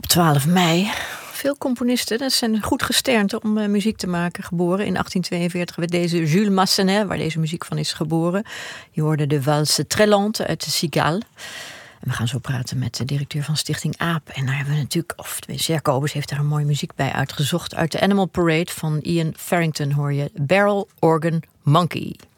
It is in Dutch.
12 mei. Veel componisten, dat zijn goed gesternte om muziek te maken. Geboren in 1842 werd deze Jules Massenet, waar deze muziek van is geboren. Je hoorde de valse Très Lente uit de Cigale. En we gaan zo praten met de directeur van Stichting AAP. En daar hebben we natuurlijk, Jacobus heeft daar een mooie muziek bij uitgezocht. Uit de Animal Parade van Ian Farrington hoor je Barrel Organ Monkey.